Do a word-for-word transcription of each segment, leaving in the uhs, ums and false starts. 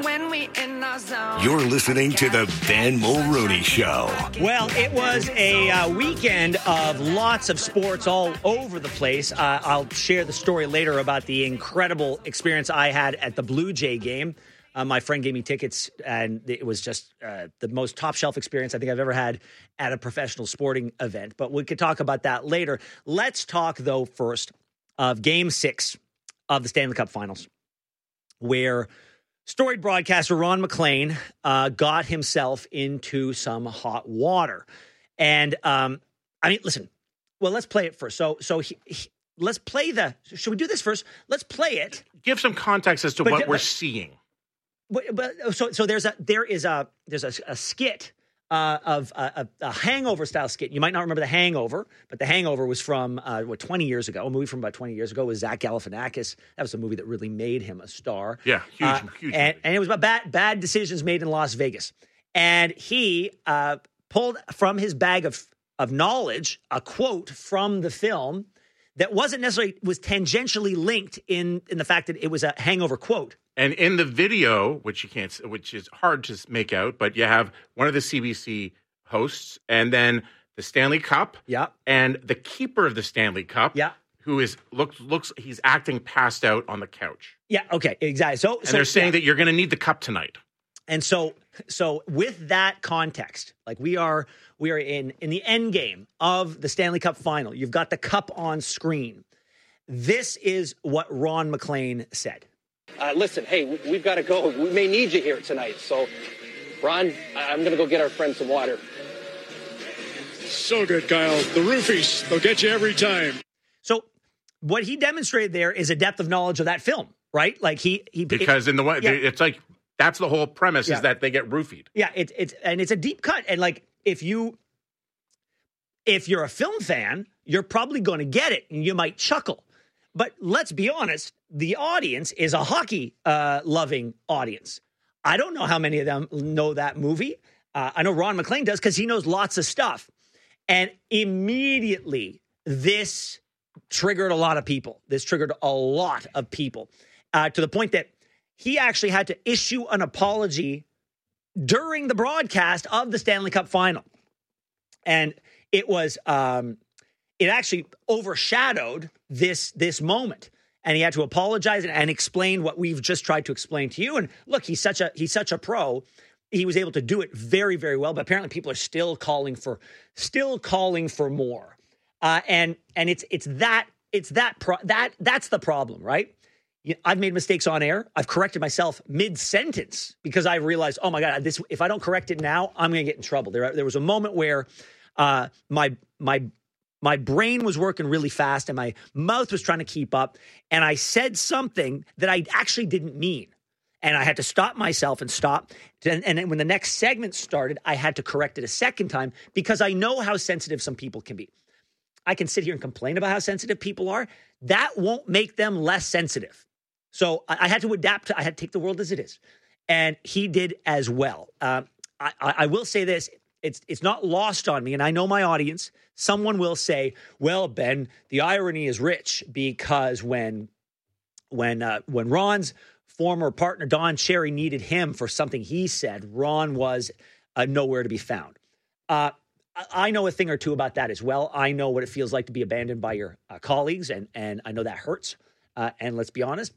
when we in our zone. You're listening to the Ben Mulrooney Show. Well, it was a uh, weekend of lots of sports all over the place. Uh, I'll share the story later about the incredible experience I had at the Blue Jay game. Uh, my friend gave me tickets, and it was just uh, the most top-shelf experience I think I've ever had at a professional sporting event. But we could talk about that later. Let's talk, though, first of Game six of the Stanley Cup Finals, where storied broadcaster Ron MacLean uh, got himself into some hot water. And, um, I mean, listen, well, let's play it first. So, so he, he, let's play the, should we do this first? Let's play it. Give some context as to But- what we're but- seeing. But, but so so there's a there is a there's a, a skit uh, of a, a Hangover style skit. You might not remember The Hangover, but The Hangover was from uh, what twenty years ago. A movie from about twenty years ago with Zach Galifianakis. That was a movie that really made him a star. Yeah, huge, uh, huge. And, movie. and it was about bad bad decisions made in Las Vegas. And he uh, pulled from his bag of of knowledge a quote from the film that wasn't necessarily was tangentially linked in in the fact that it was a Hangover quote. And in the video, which you can't, which is hard to make out, but you have one of the C B C hosts, and then the Stanley Cup, Yeah. and the keeper of the Stanley Cup, Yeah. who is looks looks he's acting passed out on the couch, Yeah. Okay. Exactly. So, and so they're saying yeah. that you're going to need the cup tonight. And so, so with that context, like we are, we are in in the end game of the Stanley Cup Final. You've got the cup on screen. This is what Ron MacLean said. Uh, listen, hey, we- we've got to go. We may need you here tonight. So, Ron, I- I'm going to go get our friend some water. So good, Kyle. The roofies, they'll get you every time. So, what he demonstrated there is a depth of knowledge of that film, right? Like he he Because in the way, yeah. it's like that's the whole premise Yeah. is that they get roofied. Yeah, it's it's and it's a deep cut. And like if you if you're a film fan, you're probably going to get it and you might chuckle. But let's be honest, the audience is a hockey uh, loving audience. I don't know how many of them know that movie. Uh, I know Ron MacLean does because he knows lots of stuff. And immediately this triggered a lot of people. This triggered a lot of people uh, to the point that he actually had to issue an apology during the broadcast of the Stanley Cup Final. And it was, um, it actually overshadowed this, this moment. And he had to apologize and, and explain what we've just tried to explain to you. And look, he's such a, he's such a pro. He was able to do it very, very well. But apparently people are still calling for, still calling for more. Uh, and, and it's, it's that, it's that, pro- that, that's the problem, right? You- I've made mistakes on air. I've corrected myself mid-sentence because I realized, oh my God, this, if I don't correct it now, I'm going to get in trouble. There, there was a moment where uh, my, my, my brain was working really fast and my mouth was trying to keep up. And I said something that I actually didn't mean. And I had to stop myself and stop. And, and then when the next segment started, I had to correct it a second time because I know how sensitive some people can be. I can sit here and complain about how sensitive people are. That won't make them less sensitive. So I, I had to adapt to, I had to take the world as it is. And he did as well. Uh, I, I, I will say this. It's it's not lost on me, and I know my audience. Someone will say, well, Ben, the irony is rich because when when uh, when Ron's former partner, Don Cherry, needed him for something he said, Ron was uh, nowhere to be found. Uh, I, I know a thing or two about that as well. I know what it feels like to be abandoned by your uh, colleagues, and, and I know that hurts. Uh, and let's be honest,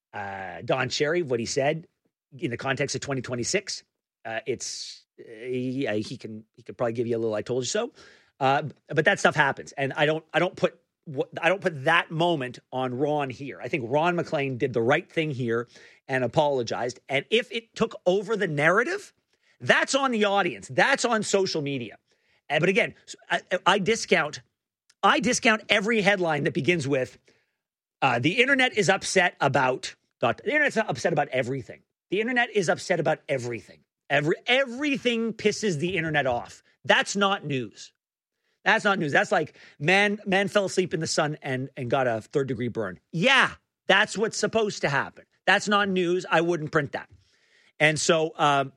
uh, Don Cherry, what he said in the context of twenty twenty-six, uh, it's... He, uh, he can he could probably give you a little "I told you so," uh, but that stuff happens, and I don't I don't put I don't put that moment on Ron here. I think Ron MacLean did the right thing here and apologized. And if it took over the narrative, that's on the audience. That's on social media. Uh, but again, I, I discount I discount every headline that begins with uh, "The internet is upset about." The internet's not upset about everything. The internet is upset about everything. Every, everything pisses the internet off. That's not news. That's not news. That's like man, man fell asleep in the sun and, and got a third degree burn. Yeah, that's what's supposed to happen. That's not news. I wouldn't print that. And so um,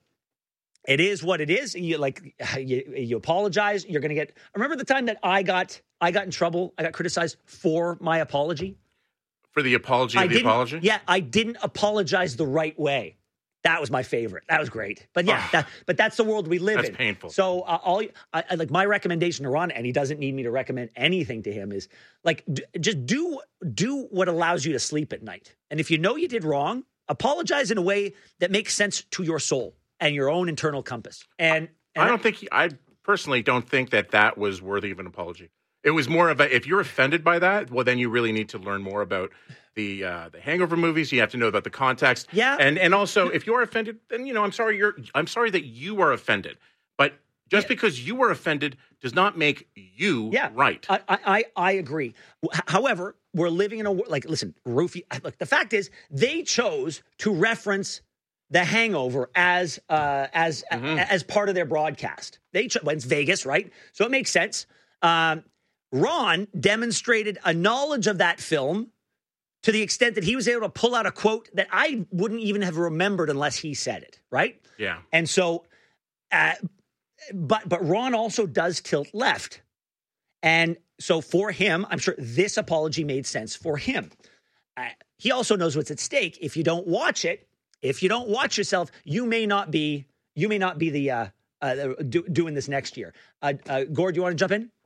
it is what it is. You like you, you apologize. You're going to get. Remember the time that I got I got in trouble. I got criticized for my apology. For the apology I of the didn't, apology? Yeah, I didn't apologize the right way. That was my favorite. That was great. But yeah, that, but that's the world we live That's in. painful. So uh, all I, I, like my recommendation to Ron, and he doesn't need me to recommend anything to him, is like d- just do do what allows you to sleep at night. And if you know you did wrong, apologize in a way that makes sense to your soul and your own internal compass. And, and I don't think he, I personally don't think that that was worthy of an apology. It was more of a, if you're offended by that, well, then you really need to learn more about the uh, the Hangover movies. You have to know about the context. Yeah. And and also, if you're offended, then, you know, I'm sorry you're I'm sorry that you are offended. But just Yeah. because you are offended does not make you yeah, right. I, I I agree. H- However, we're living in a wo- like listen, Roofie. Look, the fact is they chose to reference The Hangover as uh, as Mm-hmm. a- as part of their broadcast. They cho- well, it's Vegas, right? So it makes sense. Um, Ron demonstrated a knowledge of that film to the extent that he was able to pull out a quote that I wouldn't even have remembered unless he said it, right? Yeah. And so, uh, but but Ron also does tilt left, and so for him, I'm sure this apology made sense for him. Uh, he also knows what's at stake. If you don't watch it, if you don't watch yourself, you may not be you may not be the uh, uh, do, doing this next year. Uh, uh, Gord, you want to jump in?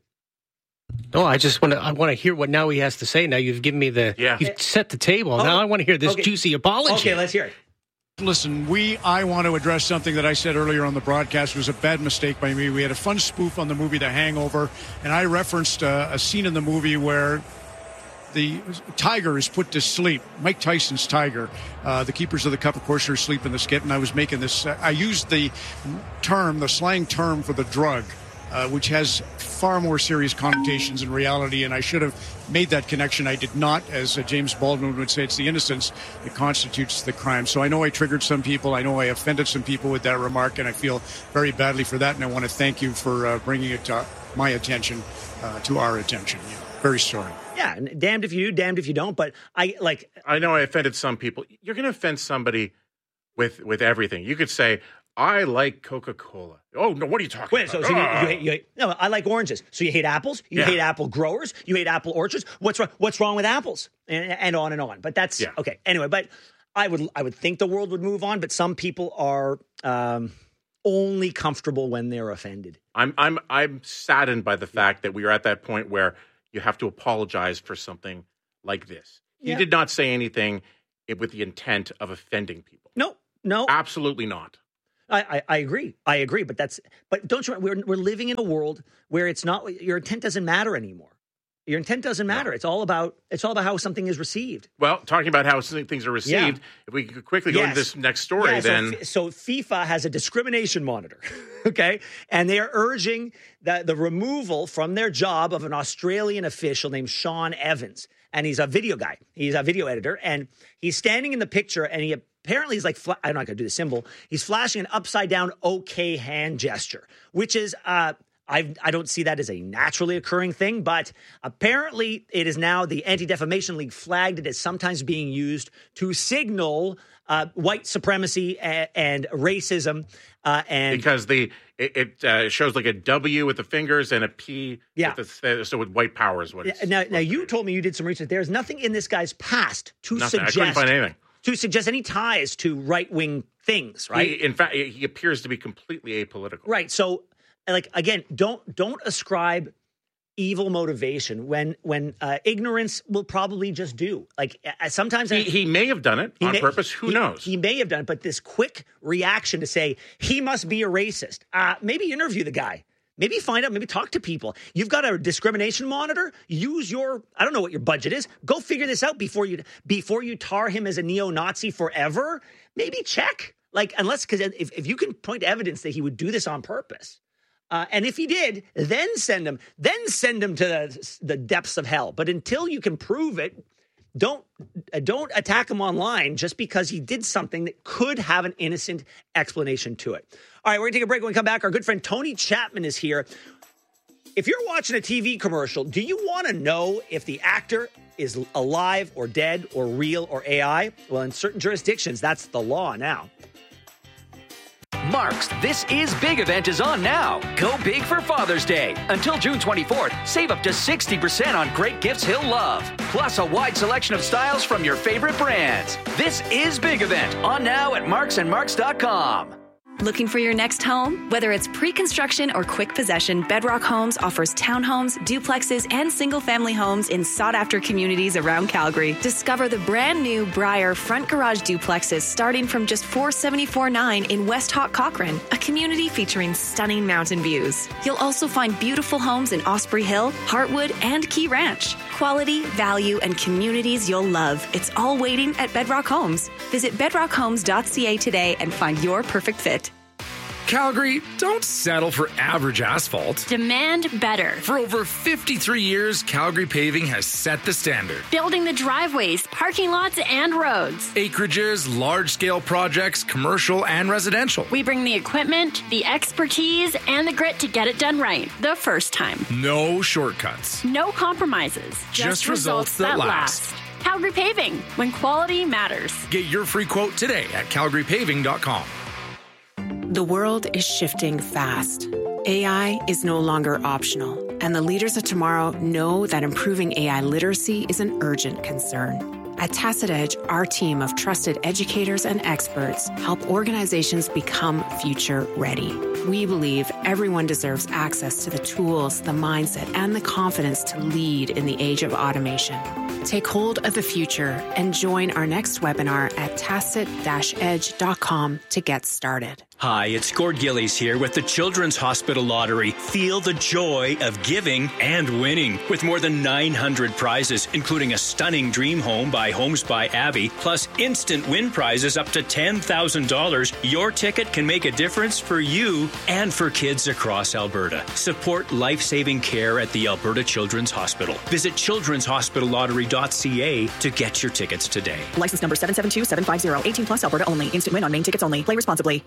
No, I just want to. I want to hear what now he has to say. Now you've given me the. Yeah. You've set the table. Oh, now I want to hear this okay. juicy apology. Okay, let's hear it. Listen, we, I want to address something that I said earlier on the broadcast. It was a bad mistake by me. We had a fun spoof on the movie The Hangover, and I referenced uh, a scene in the movie where the tiger is put to sleep. Mike Tyson's tiger. Uh, the keepers of the cup, of course, are asleep in the skit, and I was making this. Uh, I used the term, the slang term for the drug, uh, which has far more serious connotations in reality, and I should have made that connection. I did not. As uh, James Baldwin would say, it's the innocence that constitutes the crime. So I know I triggered some people. I know I offended some people with that remark, and I feel very badly for that, and I want to thank you for uh, bringing it to my attention, uh, to our attention. Yeah, very sorry. Yeah, and damned if you do, damned if you don't. But I like I know I offended some people. You're going to offend somebody with with everything. You could say, I like Coca-Cola. Oh, no, what are you talking Wait, so, about? so you, Ah. you, hate, you hate, no, I like oranges. So you hate apples? You Yeah. hate apple growers? You hate apple orchards? What's wrong? What's wrong with apples? And, and on and on. But that's Yeah. okay. Anyway, but I would I would think the world would move on. But some people are um, only comfortable when they're offended. I'm I'm I'm saddened by the fact that we are at that point where you have to apologize for something like this. He Yeah. did not say anything with the intent of offending people. No, no, Absolutely not. I, I, I agree. I agree. But that's but don't you? We're we're living in a world where it's not your intent doesn't matter anymore. Your intent doesn't matter. It's all about it's all about how something is received. Well, talking about how things are received, Yeah. if we could quickly go Yes. into this next story, Yeah, so, then F- so FIFA has a discrimination monitor, okay, and they are urging the the removal from their job of an Australian official named Sean Evans, and he's a video guy. He's a video editor, and he's standing in the picture, and he apparently is like fla- I'm not going to do the symbol. He's flashing an upside down OK hand gesture, which is uh. I I don't see that as a naturally occurring thing, but apparently it is now the Anti-Defamation League flagged it as sometimes being used to signal uh, white supremacy and, and racism. Uh, and because the it, it uh, shows like a W with the fingers and a P. Yeah. With the, so with white power is what it's now, now you supposed to told me you did some research. There's nothing in this guy's past to be. Nothing. I couldn't suggest find anything. to suggest any ties to right-wing things, right? He, in fact, he appears to be completely apolitical. Right. So, like again, don't don't ascribe evil motivation when when uh, ignorance will probably just do. Like uh, sometimes He, I, he may have done it he on may- purpose. Who he- knows? He may have done it, but this quick reaction to say he must be a racist. Uh, maybe interview the guy. Maybe find out. Maybe talk to people. You've got a discrimination monitor. Use your. I don't know what your budget is. Go figure this out before you before you tar him as a neo-Nazi forever. Maybe check. Like unless because if if you can point to evidence that he would do this on purpose. Uh, and if he did, then send him, then send him to the, the depths of hell. But until you can prove it, don't uh, don't attack him online just because he did something that could have an innocent explanation to it. All right, we're going to take a break. When we come back, our good friend Tony Chapman is here. If you're watching a T V commercial, do you want to know if the actor is alive or dead or real or A I? Well, in certain jurisdictions, that's the law now. Mark's This Is Big event is on now. Go big for Father's Day. Until June twenty-fourth, save up to sixty percent on great gifts he'll love. Plus a wide selection of styles from your favorite brands. This Is Big event on now at marks and marks dot com. Looking for your next home? Whether it's pre-construction or quick possession, Bedrock Homes offers townhomes, duplexes, and single-family homes in sought-after communities around Calgary. Discover the brand-new Briar front garage duplexes starting from just four hundred seventy-four dollars and ninety-nine in West Hawk Cochrane, a community featuring stunning mountain views. You'll also find beautiful homes in Osprey Hill, Heartwood, and Key Ranch. Quality, value, and communities you'll love. It's all waiting at Bedrock Homes. Visit bedrock homes dot c a today and find your perfect fit. Calgary, don't settle for average asphalt. Demand better. For over fifty-three years, Calgary Paving has set the standard. Building the driveways, parking lots, and roads. Acreages, large-scale projects, commercial and residential. We bring the equipment, the expertise, and the grit to get it done right the first time. No shortcuts. No compromises. Just, Just results, results that, that last. last. Calgary Paving, when quality matters. Get your free quote today at calgary paving dot com. The world is shifting fast. A I is no longer optional, and the leaders of tomorrow know that improving A I literacy is an urgent concern. At Tacit Edge, our team of trusted educators and experts help organizations become future ready. We believe everyone deserves access to the tools, the mindset, and the confidence to lead in the age of automation. Take hold of the future and join our next webinar at tacit dash edge dot com to get started. Hi, it's Gord Gillies here with the Children's Hospital Lottery. Feel the joy of giving and winning with more than nine hundred prizes, including a stunning dream home by Homes by Abby, plus instant win prizes up to ten thousand dollars. Your ticket can make a difference for you and for kids across Alberta. Support life-saving care at the Alberta Children's Hospital. Visit children's hospital lottery dot c a to get your tickets today. License number seven seven two seven five zero. eighteen plus Alberta only. Instant win on main tickets only. Play responsibly.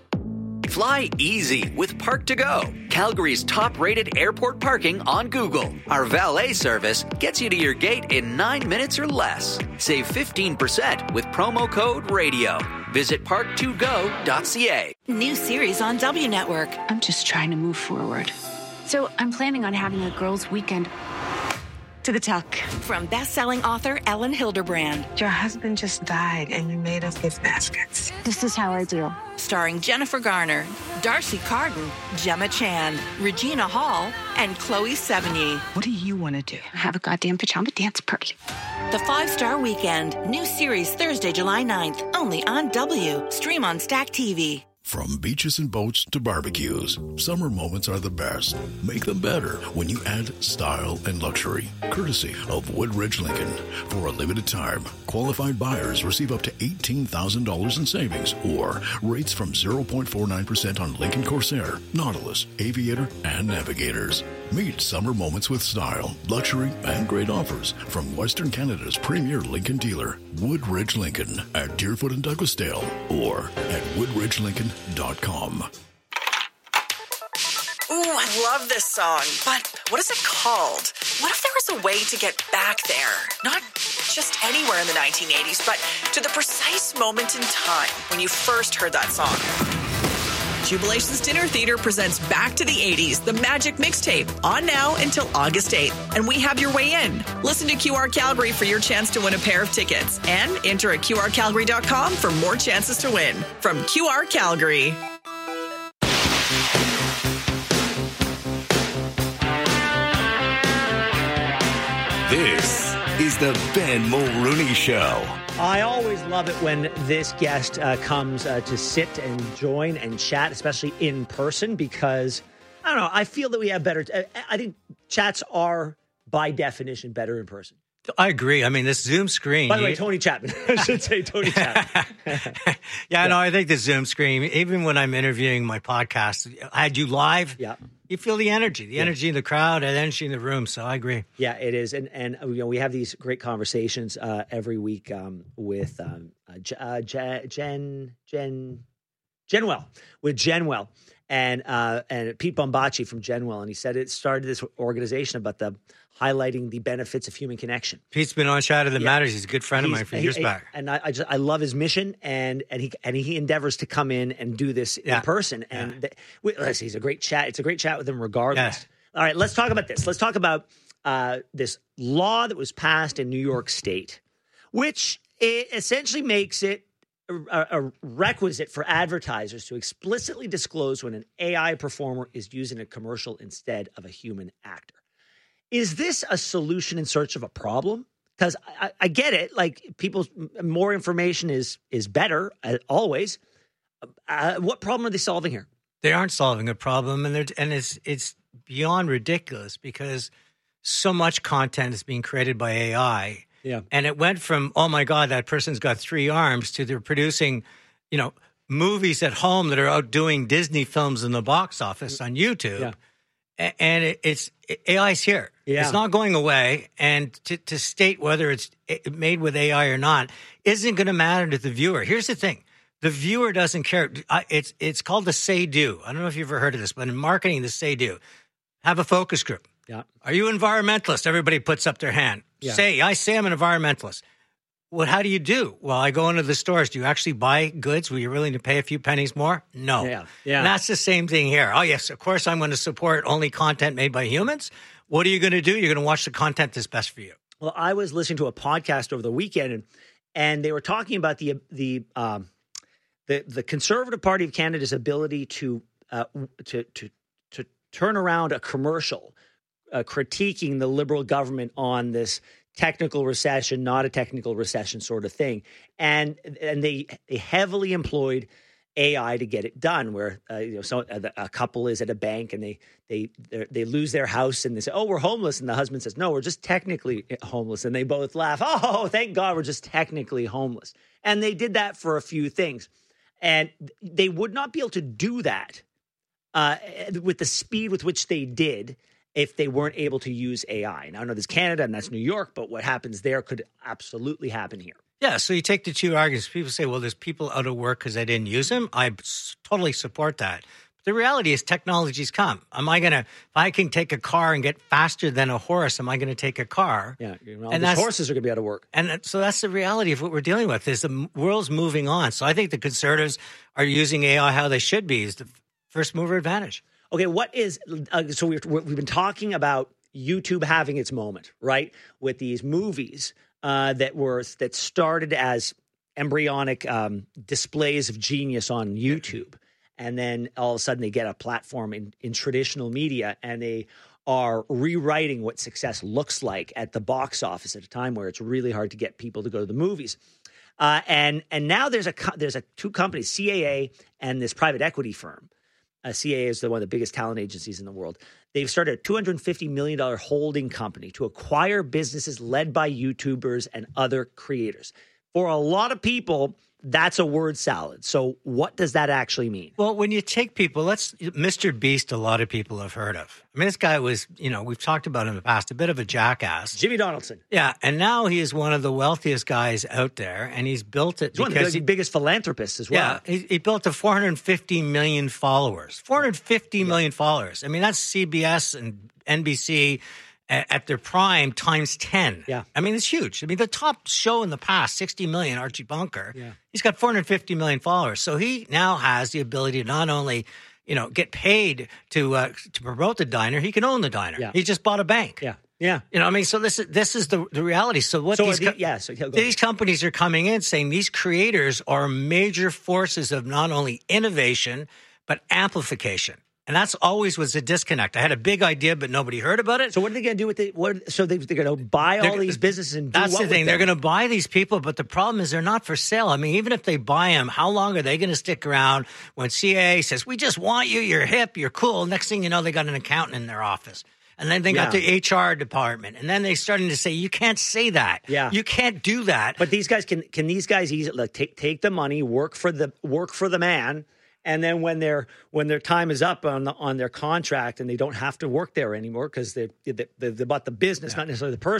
Fly easy with Park to Go, Calgary's top-rated airport parking on Google. Our valet service gets you to your gate in nine minutes or less. Save fifteen percent with promo code RADIO. Visit park to go dot c a. New series on W Network. I'm just trying to move forward. So I'm planning on having a girls' weekend. To the tuck. From best-selling author Ellen Hilderbrand. Your husband just died and you made us gift baskets. This is how I do. Starring Jennifer Garner, Darcy Carden, Gemma Chan, Regina Hall, and Chloe Sevigny. What do you want to do? Have a goddamn pajama dance party. The Five-Star Weekend. New series Thursday, July ninth. Only on W. Stream on Stack T V. From beaches and boats to barbecues, summer moments are the best. Make them better when you add style and luxury. Courtesy of Woodridge Lincoln. For a limited time, qualified buyers receive up to eighteen thousand dollars in savings or rates from zero point four nine percent on Lincoln Corsair, Nautilus, Aviator, and Navigators. Meet summer moments with style, luxury, and great offers from Western Canada's premier Lincoln dealer, Woodridge Lincoln, at Deerfoot and Douglasdale, or at woodridge lincoln dot com. Ooh, I love this song, but what is it called? What if there was a way to get back there? Not just anywhere in the nineteen eighties, but to the precise moment in time when you first heard that song. Jubilation's Dinner Theater presents Back to the eighties, the Magic Mixtape, on now until August eighth. And we have your way in. Listen to Q R Calgary for your chance to win a pair of tickets. And enter at q r calgary dot com for more chances to win. From Q R Calgary. This is the Ben Mulrooney Show. I always love it when this guest uh, comes uh, to sit and join and chat, especially in person, because, I don't know, I feel that we have better, t- I think chats are, by definition, better in person. I agree. I mean, this Zoom screen. By the way, Tony Chapman. I should say Tony Chapman. yeah, yeah, no, I think the Zoom screen, even when I'm interviewing my podcast, I had you live. Yeah. You feel the energy, the yeah. energy in the crowd, and the energy in the room. So I agree. Yeah, it is. And, and you know, we have these great conversations uh, every week um, with um, uh, Jen, Jen, Jen, Jenwell, with Jenwell. and uh, and Pete Bombaci from Genwell, and he said it started this organization about the highlighting the benefits of human connection. Pete's been on Shadow That Yeah. Matters. He's a good friend of He's- mine from he- years he- back. and I, I just I love his mission, and and he and he endeavors to come in and do this Yeah. in person. And th- we, listen, he's a great chat. It's a great chat with him, regardless. Yeah. All right, let's talk about this. Let's talk about uh, this law that was passed in New York State, which it essentially makes it a, a requisite for advertisers to explicitly disclose when an A I performer is using a commercial instead of a human actor. Is this a solution in search of a problem? Because I, I get it. Like, people, more information is is better, uh, always. Uh, what problem are they solving here? They aren't solving a problem, and they're, and it's it's beyond ridiculous because so much content is being created by A I. Yeah. And it went from, oh my God, that person's got three arms, to they're producing, you know, movies at home that are outdoing Disney films in the box office on YouTube. Yeah. A- And it, it's A I's here. Yeah. It's not going away. And to, to state whether it's made with A I or not isn't going to matter to the viewer. Here's the thing. The viewer doesn't care. I- It's it's called the say-do. I don't know if you've ever heard of this, but in marketing, the say-do. Have a focus group. Yeah. Are you environmentalist? Everybody puts up their hand. Yeah. Say, I say I'm an environmentalist. What? How do you do? Well, I go into the stores. Do you actually buy goods where you're willing to pay a few pennies more? No. Yeah. Yeah. And that's the same thing here. Oh, yes, of course I'm going to support only content made by humans. What are you going to do? You're going to watch the content that's best for you. Well, I was listening to a podcast over the weekend, and and they were talking about the the um, the the Conservative Party of Canada's ability to uh, to to to turn around a commercial uh, critiquing the Liberal government on this technical recession, not a technical recession sort of thing, and and they they heavily employed A I to get it done. Where uh, you know, so a, a couple is at a bank and they they they lose their house and they say, "Oh, we're homeless," and the husband says, "No, we're just technically homeless," and they both laugh. "Oh, thank God, we're just technically homeless." And they did that for a few things, and they would not be able to do that uh, with the speed with which they did if they weren't able to use A I. Now, I know there's Canada and that's New York, but what happens there could absolutely happen here. Yeah, so you take the two arguments. People say, well, there's people out of work because I didn't use them. I s- totally support that. But the reality is technology's come. Am I going to, if I can take a car and get faster than a horse, am I going to take a car? Yeah, you know, And these that's- horses are going to be out of work. And that- so that's the reality of what we're dealing with is the m- world's moving on. So I think the Conservatives are using A I how they should be, is the first mover advantage. Okay, what is uh, so we've we've been talking about YouTube having its moment, right? With these movies uh, that were that started as embryonic um, displays of genius on YouTube, and then all of a sudden they get a platform in in traditional media, and they are rewriting what success looks like at the box office at a time where it's really hard to get people to go to the movies. Uh, and and now there's a co- there's a two companies, C A A and this private equity firm. Uh, C A A is the one of the biggest talent agencies in the world. They've started a two hundred fifty million dollars holding company to acquire businesses led by YouTubers and other creators. For a lot of people, that's a word salad. So what does that actually mean? Well, when you take people, let's Mister Beast, a lot of people have heard of. I mean, this guy was, you know, we've talked about him in the past, a bit of a jackass. Jimmy Donaldson. Yeah, and now he is one of the wealthiest guys out there, and he's built it He's one of because the he, biggest philanthropists as well. yeah, he, he built a four hundred fifty million followers. four hundred fifty million followers. I mean, that's C B S and N B C at, at their prime times ten. Yeah. I mean, it's huge. I mean, the top show in the past, sixty million, Archie Bunker, Yeah. he's got four hundred fifty million followers. So he now has the ability to not only, you know, get paid to uh, to promote the diner, he can own the diner. Yeah. He just bought a bank. Yeah. Yeah. You know, I mean, so this is this is the the reality. So what So these are co- the- yeah, so- yeah, go these companies are coming in saying these creators are major forces of not only innovation but amplification, and that's always was a disconnect. I had a big idea, but nobody heard about it. So what are they going to do with it? What? So they, they're going to buy all They're- these businesses and do That's what the with thing. They're them? going to buy these people, but the problem is they're not for sale. I mean, even if they buy them, how long are they going to stick around when C A A says, we just want you, you're hip, you're cool. Next thing you know, they got an accountant in their office. And then they got Yeah. the H R department. And then they're starting to say, you can't say that. Yeah. You can't do that. But these guys can can these guys easily like take take the money, work for the work for the man, and then when their when their time is up on the, on their contract and they don't have to work there anymore because they they they they bought the business, not necessarily the person.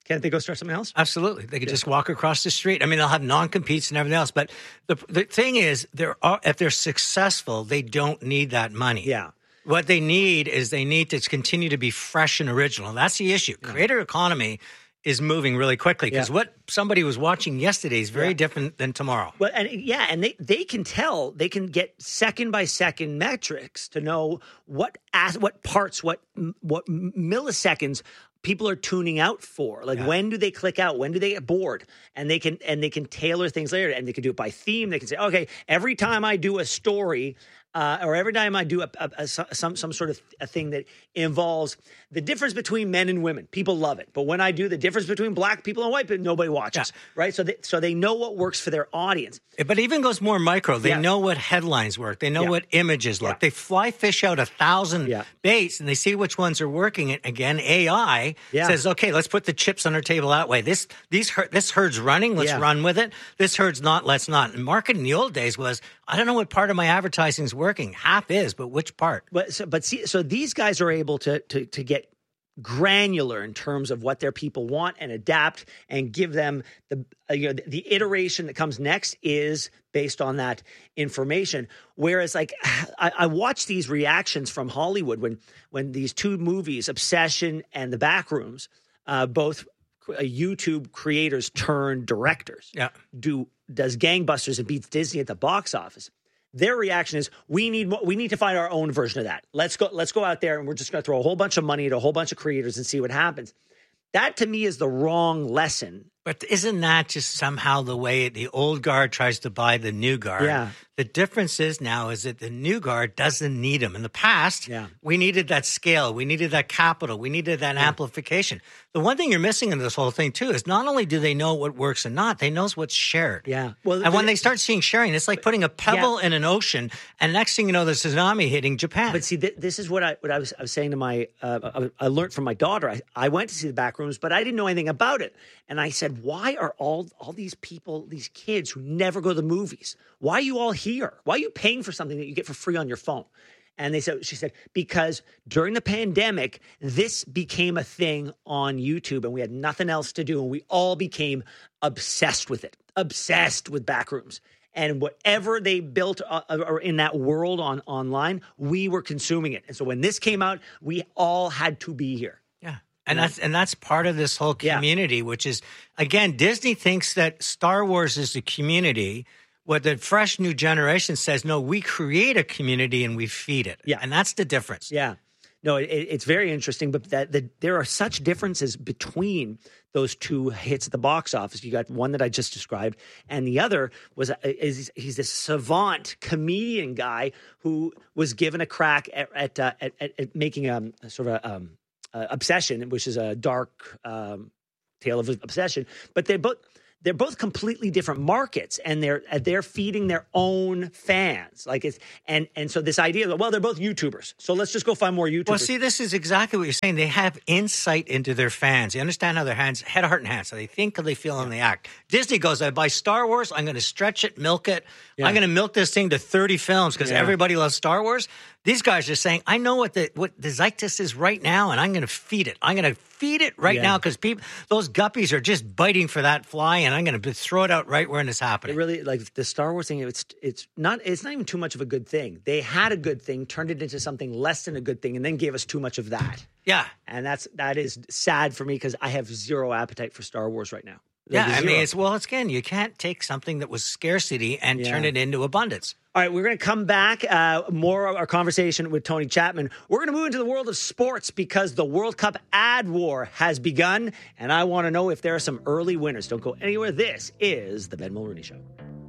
Can't they go start something else? Absolutely. They could Yeah. just walk across the street. I mean, they'll have non-competes and everything else. But the the thing is, there are, if they're successful, they don't need that money. Yeah. What they need is they need to continue to be fresh and original. That's the issue. Yeah. Creator economy is moving really quickly because yeah. what somebody was watching yesterday is very yeah. different than tomorrow. Well, and yeah, and they, they can tell, they can get second by second metrics to know what as, what parts, what what milliseconds people are tuning out for. Like yeah. when do they click out? When do they get bored? And they can and they can tailor things later, and they can do it by theme. They can say, okay, every time I do a story. Uh, or every time I do a, a, a, some some sort of a thing that involves the difference between men and women, people love it. But when I do the difference between black people and white people, nobody watches, yeah. right? So they, so they know what works for their audience. But it even goes more micro. They yeah. know what headlines work. They know yeah. what images look. Yeah. They fly fish out a thousand yeah. baits, and they see which ones are working. And again, A I yeah. says, okay, let's put the chips on our table that way. This these this herd's running. Let's yeah. run with it. This herd's not. Let's not. And marketing in the old days was, I don't know what part of my advertising is working. Half is, but which part? But so, but see, so these guys are able to to to get granular in terms of what their people want and adapt and give them the uh, you know the, the iteration that comes next is based on that information. Whereas, like I, I watch these reactions from Hollywood when when these two movies, Obsession and The Backrooms, uh, both uh, YouTube creators turned directors, yeah, do does gangbusters and beats Disney at the box office. Their reaction is, we need we need to find our own version of that. Let's go let's go out there and we're just going to throw a whole bunch of money at a whole bunch of creators and see what happens. That to me is the wrong lesson. But isn't that just somehow the way the old guard tries to buy the new guard? Yeah. The difference is now is that the new guard doesn't need them. In the past, yeah. we needed that scale. We needed that capital. We needed that yeah. amplification. The one thing you're missing in this whole thing, too, is not only do they know what works and not, they know what's shared. Yeah. Well, and when they start seeing sharing, it's like putting a pebble yeah. in an ocean, and next thing you know, there's a tsunami hitting Japan. But see, th- this is what I what I was, I was saying to my uh, – I learned from my daughter. I, I went to see The Backrooms, but I didn't know anything about it. And I said, why are all all these people, these kids who never go to the movies, why are you all here? Why are you paying for something that you get for free on your phone? And they said, she said, because during the pandemic, this became a thing on YouTube and we had nothing else to do. And we all became obsessed with it, obsessed with Backrooms. And whatever they built uh, or in that world on online, we were consuming it. And so when this came out, we all had to be here. Yeah. And that's and that's part of this whole community, yeah. which is, again, Disney thinks that Star Wars is a community. What the fresh new generation says, no, we create a community and we feed it. Yeah. And that's the difference. Yeah. No, it, it's very interesting, but that the, there are such differences between those two hits at the box office. You got one that I just described, and the other was is he's this savant comedian guy who was given a crack at at, uh, at, at, at making a, a sort of a, um, uh, Obsession, which is a dark um, tale of obsession. But they both. They're both completely different markets, and they're they're feeding their own fans. Like it's and and so this idea that, well, they're both YouTubers, so let's just go find more YouTubers. Well, see, this is exactly what you're saying. They have insight into their fans. They understand how their hands, head, heart, and hands. So they think, how they feel, and they act. Disney goes, I buy Star Wars. I'm going to stretch it, milk it. Yeah. I'm going to milk this thing to thirty films because yeah. everybody loves Star Wars. These guys are saying, I know what the what the zeitgeist is right now, and I'm going to feed it. I'm going to feed it right yeah. now because people, those guppies are just biting for that fly, and I'm going to throw it out right where it's happening. It really, like the Star Wars thing, it's it's not it's not even too much of a good thing. They had a good thing, turned it into something less than a good thing, and then gave us too much of that. Yeah, and that's that is sad for me because I have zero appetite for Star Wars right now. Yeah, I mean, it's well, it's again, you can't take something that was scarcity and yeah. turn it into abundance. All right, we're going to come back. Uh, more of our conversation with Tony Chapman. We're going to move into the world of sports because the World Cup ad war has begun, and I want to know if there are some early winners. Don't go anywhere. This is the Ben Mulrooney Show.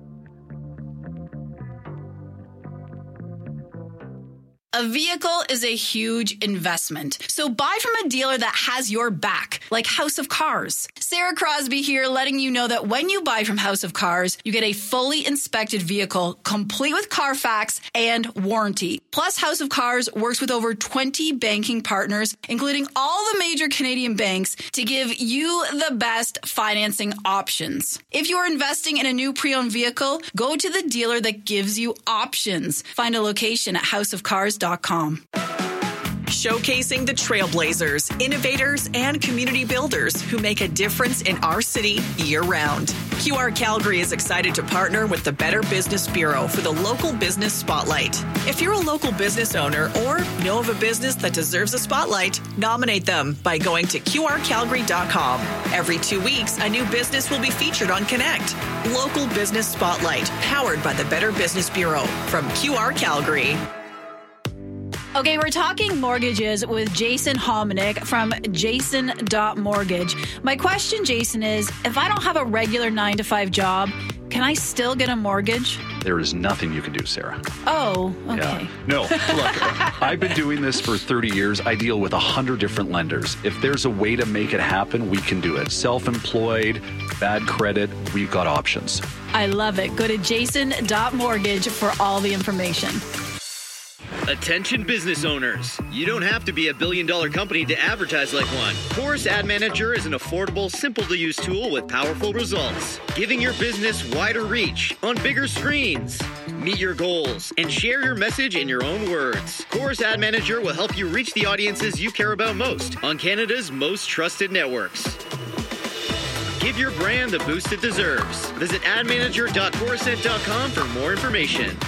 A vehicle is a huge investment, so buy from a dealer that has your back, like House of Cars. Sarah Crosby here, letting you know that when you buy from House of Cars, you get a fully inspected vehicle, complete with Carfax and warranty. Plus, House of Cars works with over twenty banking partners, including all the major Canadian banks, to give you the best financing options. If you're investing in a new pre-owned vehicle, go to the dealer that gives you options. Find a location at house of cars dot com. showcasing the trailblazers, innovators, and community builders who make a difference in our city year-round. Q R Calgary is excited to partner with the Better Business Bureau for the Local Business Spotlight. If you're a local business owner or know of a business that deserves a spotlight, nominate them by going to Q R calgary dot com. Every two weeks, a new business will be featured on Connect. Local Business Spotlight, powered by the Better Business Bureau from Q R Calgary. Okay, we're talking mortgages with Jason Hominick from jason dot mortgage. My question, Jason, is if I don't have a regular nine to five job, can I still get a mortgage? There is nothing you can do, Sarah. Oh, okay. Yeah. No, look, I've been doing this for thirty years. I deal with one hundred different lenders. If there's a way to make it happen, we can do it. Self-employed, bad credit, we've got options. I love it. Go to jason dot mortgage for all the information. Attention business owners. You don't have to be a billion dollar company to advertise like one. Chorus Ad Manager is an affordable, simple to use tool with powerful results, giving your business wider reach on bigger screens. Meet your goals and share your message in your own words. Chorus Ad Manager will help you reach the audiences you care about most on Canada's most trusted networks. Give your brand the boost it deserves. Visit ad manager dot corusent dot com for more information.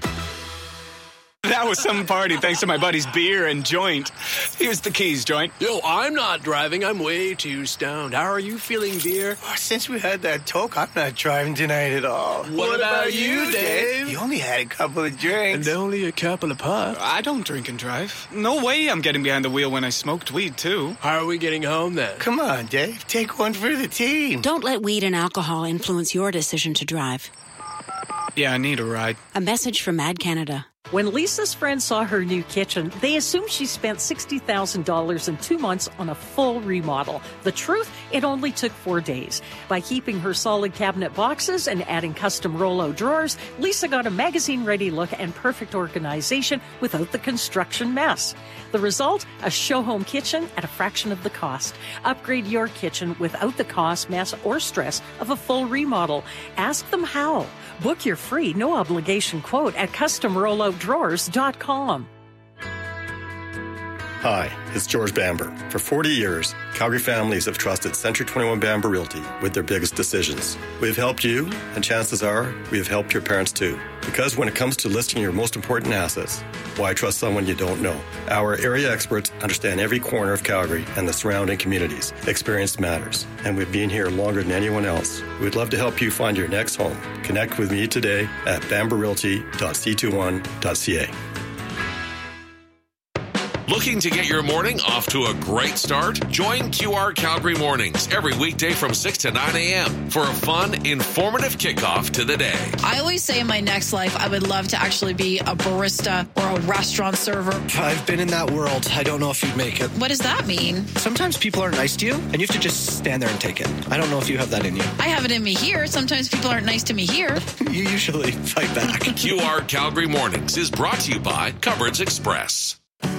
That was some party thanks to my buddy's beer and joint. Here's the keys, joint. Yo, I'm not driving. I'm way too stoned. How are you feeling, beer? Oh, since we had that talk, I'm not driving tonight at all. What, what about, about you, Dave? You only had a couple of drinks. And only a couple of puffs. I don't drink and drive. No way I'm getting behind the wheel when I smoked weed, too. How are we getting home, then? Come on, Dave. Take one for the team. Don't let weed and alcohol influence your decision to drive. Yeah, I need a ride. A message from Ad Canada. When Lisa's friends saw her new kitchen, they assumed she spent sixty thousand dollars in two months on a full remodel. The truth, it only took four days. By keeping her solid cabinet boxes and adding custom Rollo drawers, Lisa got a magazine-ready look and perfect organization without the construction mess. The result? A show-home kitchen at a fraction of the cost. Upgrade your kitchen without the cost, mess, or stress of a full remodel. Ask them how. Book your free, no-obligation quote at custom rollo drawers dot com. Hi, it's George Bamber. For forty years, Calgary families have trusted Century twenty-one Bamber Realty with their biggest decisions. We've helped you, and chances are we have helped your parents too. Because when it comes to listing your most important assets, why trust someone you don't know? Our area experts understand every corner of Calgary and the surrounding communities. Experience matters, and we've been here longer than anyone else. We'd love to help you find your next home. Connect with me today at bamber realty dot c twenty-one dot c a. Looking to get your morning off to a great start? Join Q R Calgary Mornings every weekday from six to nine a.m. for a fun, informative kickoff to the day. I always say in my next life, I would love to actually be a barista or a restaurant server. I've been in that world. I don't know if you'd make it. What does that mean? Sometimes people aren't nice to you, and you have to just stand there and take it. I don't know if you have that in you. I have it in me here. Sometimes people aren't nice to me here. You usually fight back. Q R Calgary Mornings is brought to you by Cupboards Express,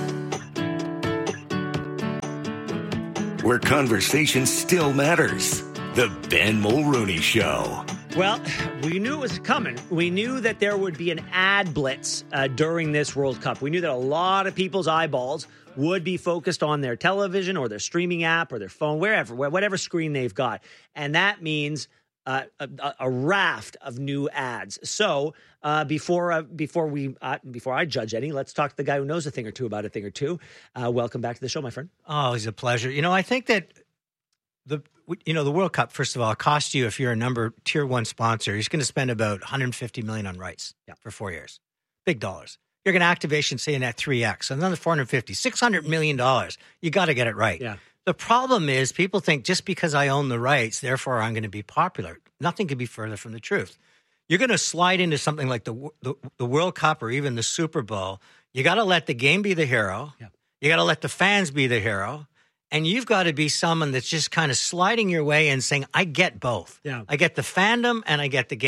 where conversation still matters. The Ben Mulrooney Show. Well, we knew it was coming. We knew that there would be an ad blitz uh, during this World Cup. We knew that a lot of people's eyeballs would be focused on their television or their streaming app or their phone, wherever, whatever screen they've got. And that means uh, a, a raft of new ads. So uh, before uh, before we uh, before I judge any, let's talk to the guy who knows a thing or two about a thing or two. Uh, welcome back to the show, my friend. Oh, it's a pleasure. You know, I think that the you know the World Cup, first of all, costs you, if you're a number tier one sponsor, you're going to spend about one hundred fifty million dollars on rights yeah. for four years. Big dollars. You're going to activation saying at three X, another four hundred fifty, six hundred million dollars. You got to get it right. Yeah. The problem is people think just because I own the rights, therefore I'm going to be popular. Nothing could be further from the truth. You're going to slide into something like the, the the World Cup or even the Super Bowl. You got to let the game be the hero. Yeah. You got to let the fans be the hero. And you've got to be someone that's just kind of sliding your way and saying, I get both. Yeah. I get the fandom and I get the game.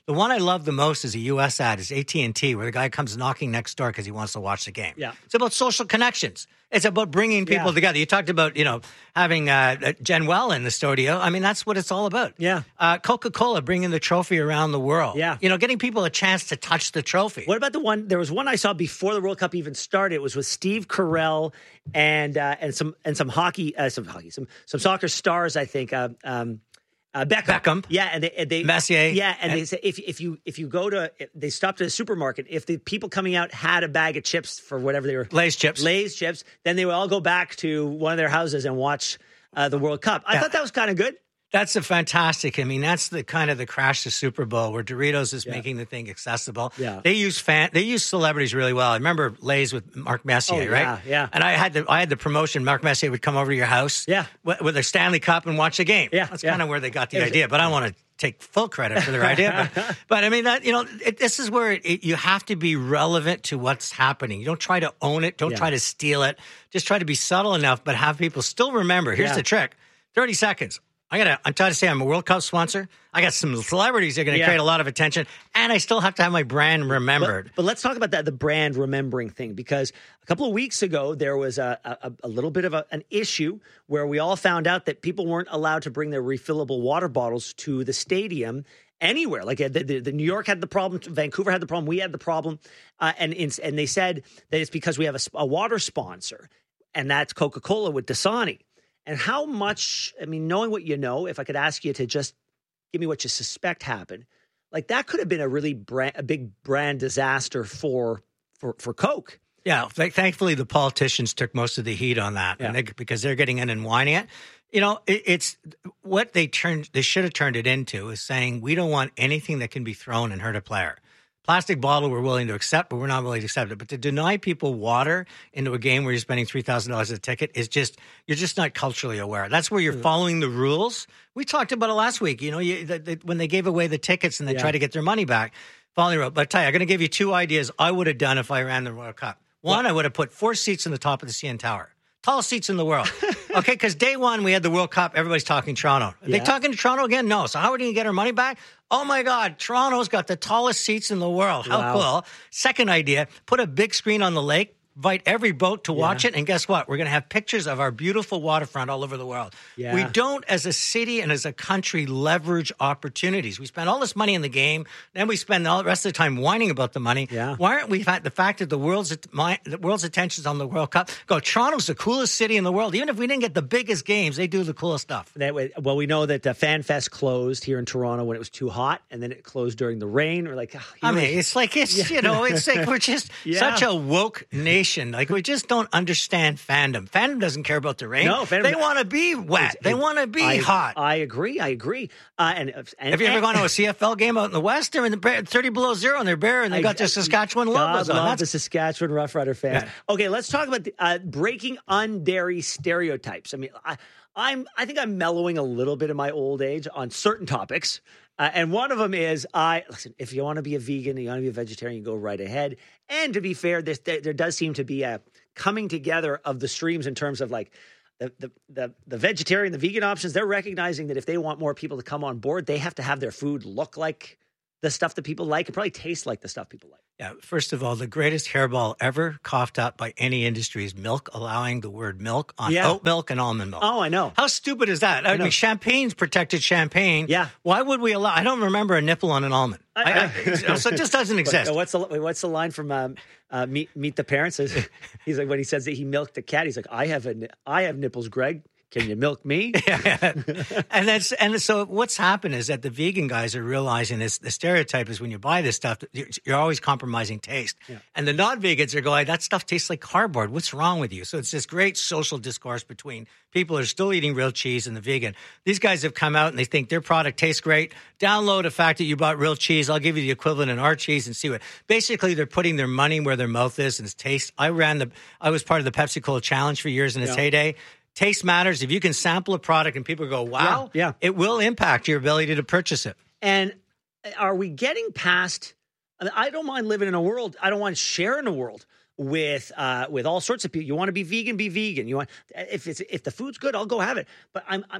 The one I love the most is a U S ad, is A T and T, where the guy comes knocking next door because he wants to watch the game. Yeah. It's about social connections. It's about bringing people Yeah. together. You talked about, you know, having uh, Jen Well in the studio. I mean, that's what it's all about. Yeah. Uh, Coca-Cola bringing the trophy around the world. Yeah. You know, getting people a chance to touch the trophy. What about the one? There was one I saw before the World Cup even started. It was with Steve Carell and uh, and some and some hockey, uh, some hockey, some some soccer stars. I think. Uh, um, Uh, Beckham. Beckham. Yeah, and they, and they Messier. Yeah, and, And- they say if if you if you go to they stopped at a supermarket, if the people coming out had a bag of chips for whatever they were Lay's chips, Lay's chips, then they would all go back to one of their houses and watch uh, the World Cup. I Yeah. thought that was kind of good. That's a fantastic. I mean, that's the kind of the crash to Super Bowl where Doritos is making the thing accessible. Yeah. They use fan, they use celebrities really well. I remember Lay's with Mark Messier, Oh, yeah, right? yeah. And I had the I had the promotion. Mark Messier would come over to your house, yeah, with, with a Stanley Cup and watch a game. Yeah, that's yeah. kind of where they got the It was- idea. But I don't want to take full credit for their idea. But, but I mean, that you know, it, this is where it, you have to be relevant to what's happening. You don't try to own it. Don't Yeah. try to steal it. Just try to be subtle enough, but have people still remember. Here's Yeah. the trick: thirty seconds. I gotta. I'm trying to say I'm a World Cup sponsor. I got some celebrities that are going to Yeah. create a lot of attention, and I still have to have my brand remembered. But, but let's talk about that, the brand remembering thing, because a couple of weeks ago, there was a, a, a little bit of a, an issue where we all found out that people weren't allowed to bring their refillable water bottles to the stadium anywhere. Like the, the, the New York had the problem, Vancouver had the problem, we had the problem. Uh, and, it's- and they said that it's because we have a, sp- a water sponsor, and that's Coca-Cola with Dasani. And how much, I mean, knowing what you know, if I could ask you to just give me what you suspect happened, like that could have been a really brand, a big brand disaster for for for Coke. Yeah, th- thankfully the politicians took most of the heat on that, and they, because they're getting in and whining it. You know, it, it's what they turned. They should have turned it into is saying we don't want anything that can be thrown and hurt a player. Plastic bottle we're willing to accept, but we're not willing to accept it. But to deny people water into a game where you're spending three thousand dollars a ticket is just, you're just not culturally aware. That's where you're Mm. following the rules. We talked about it last week. You know, you, the, the, when they gave away the tickets and they Yeah. tried to get their money back, following the rules. But I tell you, I'm going to give you two ideas I would have done if I ran the World Cup. One, I would have put four seats in the top of the C N Tower. Tallest seats in the world. Okay, because day one, we had the World Cup. Everybody's talking Toronto. Are Yeah. they talking to Toronto again? No. So how are we going to get our money back? Oh, my God. Toronto's got the tallest seats in the world. How Wow. cool. Second idea, put a big screen on the lake. Invite every boat to watch it. And guess what? We're going to have pictures of our beautiful waterfront all over the world. Yeah. We don't, as a city and as a country, leverage opportunities. We spend all this money in the game. Then we spend all the rest of the time whining about the money. Yeah. Why aren't we, the fact that the world's, my, the world's attention is on the World Cup? Go, Toronto's the coolest city in the world. Even if we didn't get the biggest games, they do the coolest stuff. That way, well, we know that uh, FanFest closed here in Toronto when it was too hot, and then it closed during the rain. We're like, oh, I you mean, know- it's like, it's, Yeah. you know, it's like we're just Yeah. such a woke nation. Like, we just don't understand fandom. Fandom doesn't care about the rain. No, fandom- They want to be wet. They want to be I, hot. I agree. I agree. Uh, and, and Have you ever and- gone to a C F L game out in the West? They're in the bare- thirty below zero and they're bare and they I- got the Saskatchewan God logos on. love That's the Saskatchewan Rough Rider fans. Yeah. Okay, let's talk about the, uh, breaking undairy stereotypes. I mean, I, I'm I think I'm mellowing a little bit in my old age on certain topics, uh, and one of them is I listen. If you want to be a vegan, you want to be a vegetarian, you go right ahead. And to be fair, this, there, there does seem to be a coming together of the streams in terms of like. The, the the the vegetarian, the vegan options, they're recognizing that if they want more people to come on board, they have to have their food look like the stuff that people like and probably taste like the stuff people like. Yeah, first of all, the greatest hairball ever coughed up by any industry is milk, allowing the word milk on Yeah. oat milk and almond milk. Oh, I know. How stupid is that? I, I know. mean, champagne's protected champagne. Yeah. Why would we allow? I don't remember a nipple on an almond. I, I, so it just doesn't exist. What's the what's the line from um, uh, Meet Meet the Parents? Is he's like when he says that he milked a cat, he's like, I have a ni- I have nipples, Greg. Can you milk me? and that's and so what's happened is that the vegan guys are realizing this. The stereotype is when you buy this stuff, you're, you're always compromising taste, Yeah. and the non-vegans are going, "That stuff tastes like cardboard. What's wrong with you?" So it's this great social discourse between people who are still eating real cheese and the vegan. These guys have come out and they think their product tastes great. Download the fact that you bought real cheese. I'll give you the equivalent in our cheese and see what. Basically, they're putting their money where their mouth is and its taste. I ran the. I was part of the Pepsi Cola Challenge for years in its Yeah. heyday. Taste matters. If you can sample a product and people go, wow, Yeah, yeah. it will impact your ability to purchase it. And are we getting past? I mean, I don't mind living in a world. I don't want sharing a world with uh, with all sorts of people. You want to be vegan, be vegan. You want if it's if the food's good, I'll go have it. But I'm I'm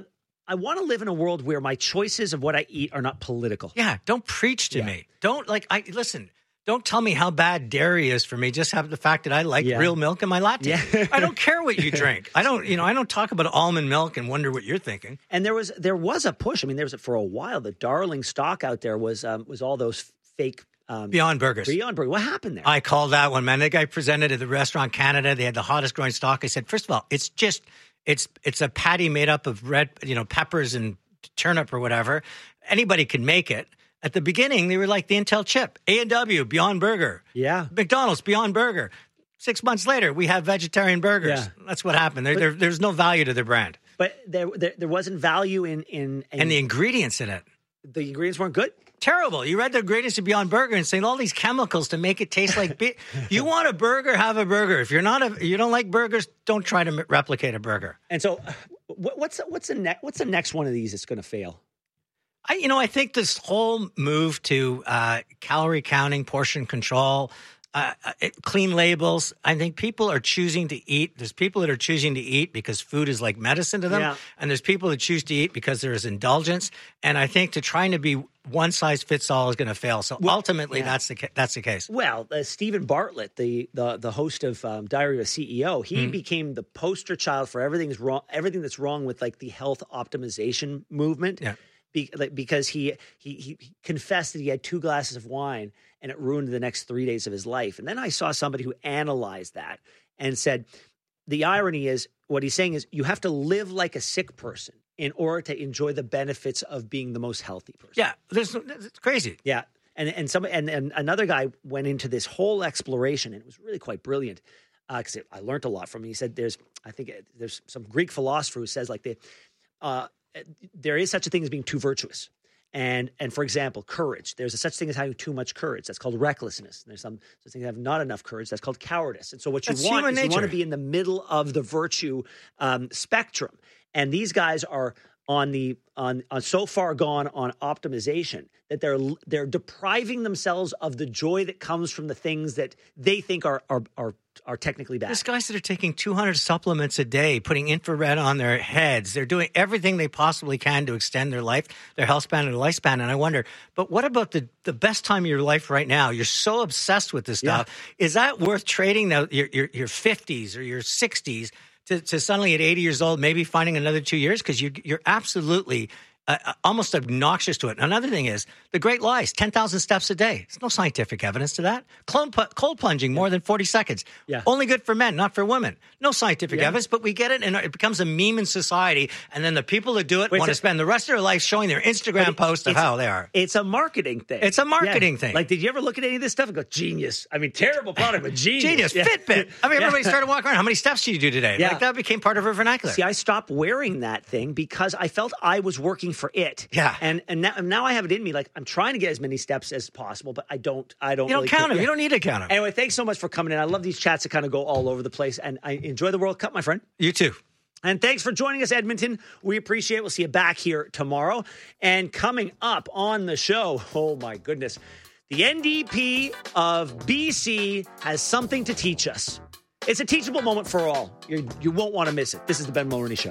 I want to live in a world where my choices of what I eat are not political. Yeah, don't preach to Yeah. me. Don't like I listen. Don't tell me how bad dairy is for me. Just have the fact that I like Yeah. real milk in my latte. Yeah. I don't care what you drink. I don't, you know, I don't talk about almond milk and wonder what you're thinking. And there was there was a push. I mean, there was for a while. The darling stock out there was um, was all those fake um, Beyond Burgers. Beyond Burgers. What happened there? I called that one, man. That guy presented at the Restaurant Canada. They had the hottest growing stock. I said, first of all, it's just it's it's a patty made up of red, you know, peppers and turnip or whatever. Anybody can make it. At the beginning, they were like the Intel chip, A and W, Beyond Burger. Yeah. McDonald's, Beyond Burger. Six months later, we have vegetarian burgers. Yeah. That's what happened. There, But- there, there's no value to their brand. But there, there there wasn't value in in, in And the ingredients in it. the ingredients weren't good. Terrible. You read the ingredients of Beyond Burger and saying all these chemicals to make it taste like beef. You want a burger, have a burger. If you're not a, you don't like burgers, don't try to m- replicate a burger. And so, what, what's what's the next what's the next one of these that's going to fail? I, you know, I think this whole move to uh, calorie counting, portion control, uh, uh, clean labels, I think people are choosing to eat. There's people that are choosing to eat because food is like medicine to them. Yeah. And there's people that choose to eat because there is indulgence. And I think to trying to be one size fits all is going to fail. So ultimately, yeah. that's the ca- that's the case. Well, uh, Stephen Bartlett, the the the host of um, Diary of a C E O, he Mm. became the poster child for everything's wrong, everything that's wrong with like the health optimization movement. Yeah. Be, like, because he, he he confessed that he had two glasses of wine and it ruined the next three days of his life. And then I saw somebody who analyzed that and said, the irony is, what he's saying is you have to live like a sick person in order to enjoy the benefits of being the most healthy person. Yeah, there's it's crazy. Yeah. And and some and, and another guy went into this whole exploration, and it was really quite brilliant because I learned a lot from him. He said there's, I think it- there's some Greek philosopher who says like the, uh, there is such a thing as being too virtuous. And and for example, courage. There's a such thing as having too much courage. That's called recklessness. And there's some such thing as having not enough courage. That's called cowardice. And so what you That's want human is you want to nature. be in the middle of the virtue um, spectrum. And these guys are on the on, on so far gone on optimization that they're they're depriving themselves of the joy that comes from the things that they think are are are, are technically bad. There's guys that are taking two hundred supplements a day, putting infrared on their heads. They're doing everything they possibly can to extend their life, their health span and their lifespan. And I wonder, but what about the, the best time of your life right now? You're so obsessed with this stuff. Is that worth trading the, your, your, your fifties or your sixties to, to suddenly at eighty years old, maybe finding another two years? Because you, you're absolutely uh, almost obnoxious to it. Another thing is the great lies, ten thousand steps a day. There's no scientific evidence to that. Cold, cold plunging more than forty seconds. Yeah. Only good for men, not for women. No scientific Yeah. evidence, but we get it, and it becomes a meme in society. And then the people that do it Wait, want to so- spend the rest of their life showing their Instagram posts of It's- how they are. It's a marketing thing. It's a marketing Yeah. thing. Like, did you ever look at any of this stuff and go, genius? I mean, terrible product, but genius. Genius, Yeah. Fitbit. I mean, everybody Yeah. started walking around. How many steps do you do today? Yeah. Like that became part of her vernacular. See, I stopped wearing that thing because I felt I was working for it. Yeah. And and now, now I have it in me. Like, I'm trying to get as many steps as possible, but I don't. I don't. You don't really count care. them. You don't need to count them. Anyway, thanks so much for coming in. I love these chats that kind of go all over the place, and I enjoy the World Cup, my friend. You too. And thanks for joining us, Edmonton. We appreciate it. We'll see you back here tomorrow. And coming up on the show, oh my goodness, the N D P of B C has something to teach us. It's a teachable moment for all. You, you won't want to miss it. This is the Ben Mulroney Show.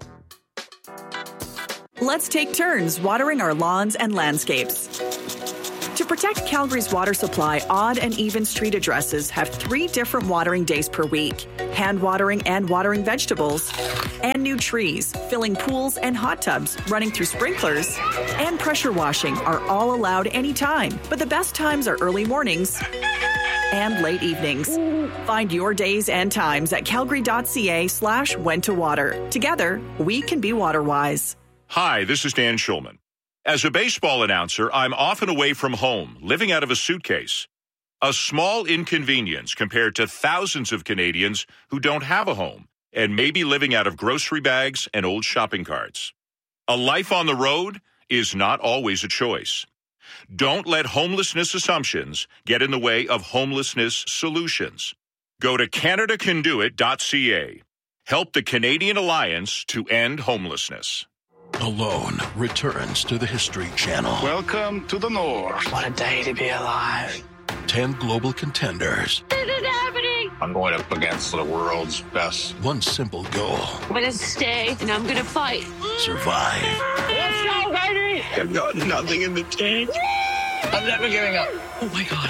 Let's take turns watering our lawns and landscapes. To protect Calgary's water supply, odd and even street addresses have three different watering days per week. Hand watering and watering vegetables. And new trees, filling pools and hot tubs, running through sprinklers. And pressure washing are all allowed anytime. But the best times are early mornings and late evenings. Find your days and times at calgary.ca slash when to water. Together, we can be water wise. Hi, this is Dan Schulman. As a baseball announcer, I'm often away from home, living out of a suitcase. A small inconvenience compared to thousands of Canadians who don't have a home and may be living out of grocery bags and old shopping carts. A life on the road is not always a choice. Don't let homelessness assumptions get in the way of homelessness solutions. Go to canada can do it dot c a. Help the Canadian Alliance to end homelessness. Alone returns to the History Channel. Welcome to the North. What a day to be alive. Ten global contenders. This is happening! I'm going up against the world's best. One simple goal. I'm gonna stay and I'm gonna fight. Survive. Let's go, baby! I've got nothing in the tank. I'm never giving up. Oh my god.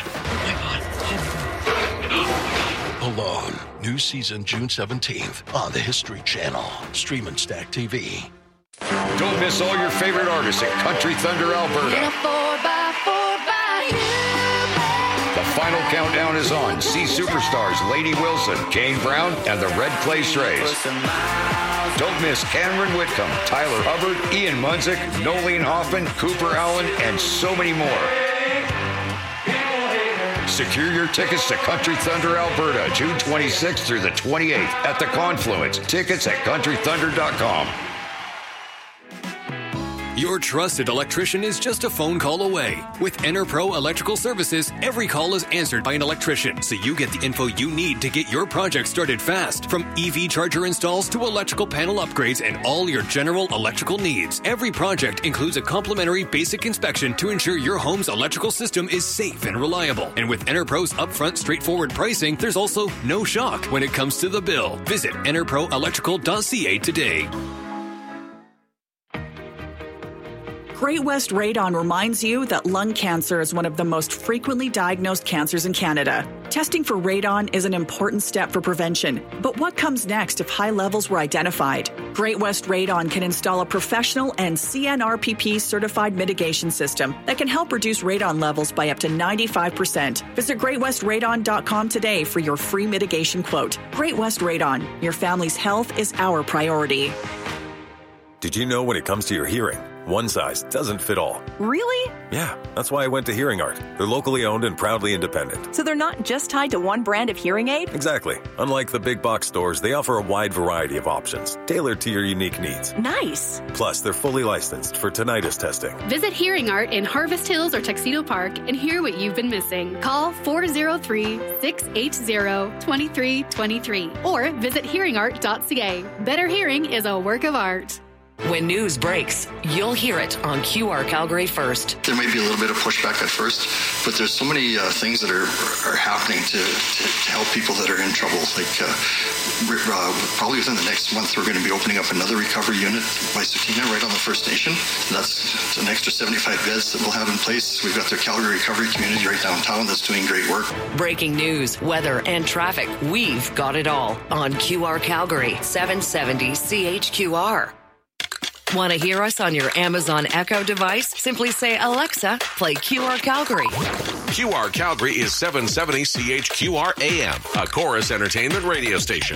Oh my god. Alone. New season June seventeenth on the History Channel. Stream and Stack T V. Don't miss all your favorite artists at Country Thunder Alberta. In a four by four by you. The final countdown is on. See superstars Lady Wilson, Kane Brown, and the Red Clay Strays. Don't miss Cameron Whitcomb, Tyler Hubbard, Ian Munzik, Nolene Hoffman, Cooper Allen, and so many more. Secure your tickets to Country Thunder Alberta, June twenty-sixth through the twenty-eighth at the Confluence. Tickets at country thunder dot com. Your trusted electrician is just a phone call away. With EnerPro Electrical Services, every call is answered by an electrician, so you get the info you need to get your project started fast. From E V charger installs to electrical panel upgrades and all your general electrical needs, every project includes a complimentary basic inspection to ensure your home's electrical system is safe and reliable. And with EnerPro's upfront, straightforward pricing, there's also no shock when it comes to the bill. Visit ener pro electrical dot c a today. Great West Radon reminds you that lung cancer is one of the most frequently diagnosed cancers in Canada. Testing for radon is an important step for prevention. But what comes next if high levels were identified? Great West Radon can install a professional and C N R P P certified mitigation system that can help reduce radon levels by up to ninety-five percent. Visit great west radon dot com today for your free mitigation quote. Great West Radon, your family's health is our priority. Did you know when it comes to your hearing, one size doesn't fit all? Really? Yeah, that's why I went to Hearing Art. They're locally owned and proudly independent. So they're not just tied to one brand of hearing aid? Exactly. Unlike the big box stores, they offer a wide variety of options, tailored to your unique needs. Nice. Plus, they're fully licensed for tinnitus testing. Visit Hearing Art in Harvest Hills or Tuxedo Park and hear what you've been missing. Call four oh three, six eight zero, two three two three or visit hearing art dot c a. Better hearing is a work of art. When news breaks, you'll hear it on Q R Calgary First. There might be a little bit of pushback at first, but there's so many uh, things that are are happening to, to, to help people that are in trouble. Like uh, uh, probably within the next month, we're going to be opening up another recovery unit by Sutina right on the First Nation. And that's an extra seventy-five beds that we'll have in place. We've got the Calgary Recovery Community right downtown that's doing great work. Breaking news, weather, and traffic. We've got it all on Q R Calgary, seven seventy C H Q R. Want to hear us on your Amazon Echo device? Simply say, Alexa, play Q R Calgary. Q R Calgary is seven seventy C H Q R A M, a Chorus Entertainment radio station.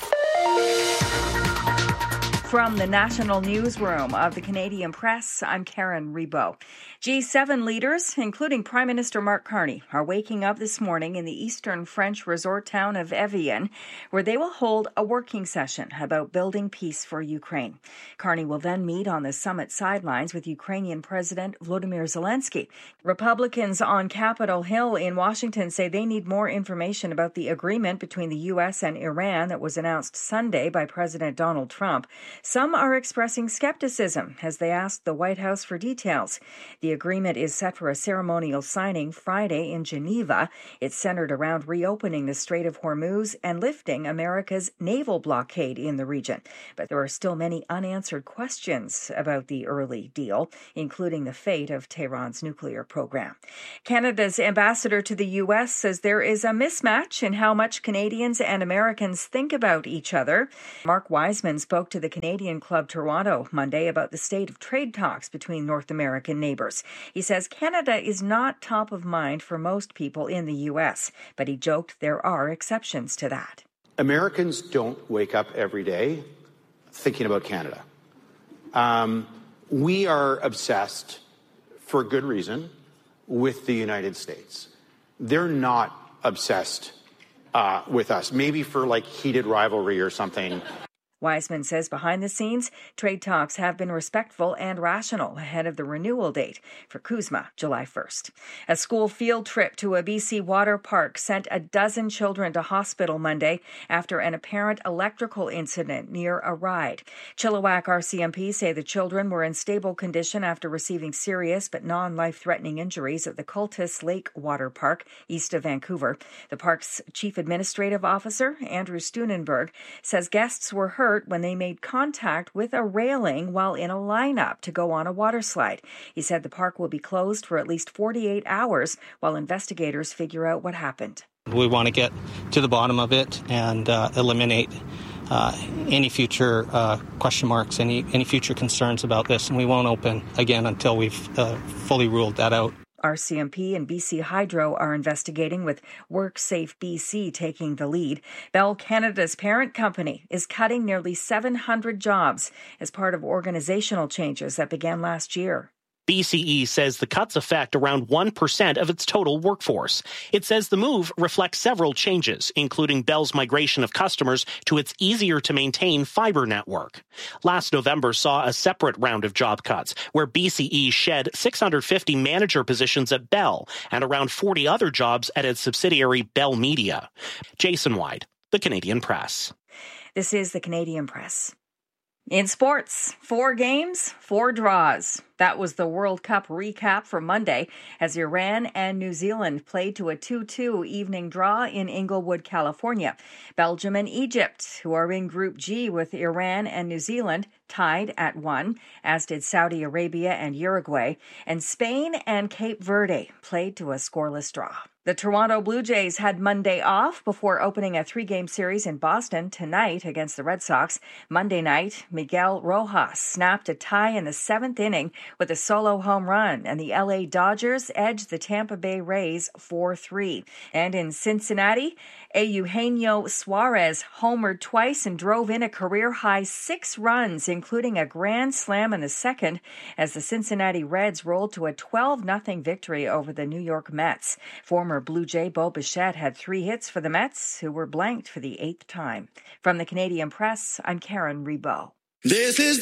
From the National Newsroom of the Canadian Press, I'm Karen Rebo. G seven leaders, including Prime Minister Mark Carney, are waking up this morning in the eastern French resort town of Evian, where they will hold a working session about building peace for Ukraine. Carney will then meet on the summit sidelines with Ukrainian President Volodymyr Zelensky. Republicans on Capitol Hill in Washington say they need more information about the agreement between the U S and Iran that was announced Sunday by President Donald Trump. Some are expressing skepticism as they ask the White House for details. The agreement is set for a ceremonial signing Friday in Geneva. It's centered around reopening the Strait of Hormuz and lifting America's naval blockade in the region. But there are still many unanswered questions about the early deal, including the fate of Tehran's nuclear program. Canada's ambassador to the U S says there is a mismatch in how much Canadians and Americans think about each other. Mark Wiseman spoke to the Canadian Club Toronto Monday about the state of trade talks between North American neighbors. He says Canada is not top of mind for most people in the U S, but he joked there are exceptions to that. Americans don't wake up every day thinking about Canada. Um, we are obsessed, for good reason, with the United States. They're not obsessed uh, with us, maybe for like heated rivalry or something. Wiseman says behind the scenes, trade talks have been respectful and rational ahead of the renewal date for CUSMA, July first. A school field trip to a B C water park sent a dozen children to hospital Monday after an apparent electrical incident near a ride. Chilliwack R C M P say the children were in stable condition after receiving serious but non-life-threatening injuries at the Cultus Lake Water Park east of Vancouver. The park's chief administrative officer, Andrew Steunenberg, says guests were hurt when they made contact with a railing while in a lineup to go on a water slide. He said the park will be closed for at least forty-eight hours while investigators figure out what happened. We want to get to the bottom of it and uh, eliminate uh, any future uh, question marks, any, any future concerns about this, and we won't open again until we've uh, fully ruled that out. R C M P and B C Hydro are investigating, with WorkSafe B C taking the lead. Bell Canada's parent company is cutting nearly seven hundred jobs as part of organizational changes that began last year. B C E says the cuts affect around one percent of its total workforce. It says the move reflects several changes, including Bell's migration of customers to its easier-to-maintain fiber network. Last November saw a separate round of job cuts, where B C E shed six hundred fifty manager positions at Bell and around forty other jobs at its subsidiary Bell Media. Jason White, The Canadian Press. This is The Canadian Press. In sports, four games, four draws. That was the World Cup recap for Monday as Iran and New Zealand played to a two two evening draw in Inglewood, California. Belgium and Egypt, who are in Group G with Iran and New Zealand, tied at one, as did Saudi Arabia and Uruguay. And Spain and Cape Verde played to a scoreless draw. The Toronto Blue Jays had Monday off before opening a three-game series in Boston tonight against the Red Sox. Monday night, Miguel Rojas snapped a tie in the seventh inning with a solo home run, and the L A Dodgers edged the Tampa Bay Rays four three. And in Cincinnati, Eugenio Suarez homered twice and drove in a career-high six runs, including a grand slam in the second, as the Cincinnati Reds rolled to a twelve nothing victory over the New York Mets. Former Blue Jay Bo Bichette had three hits for the Mets, who were blanked for the eighth time. From the Canadian Press, I'm Karen Rebo. This is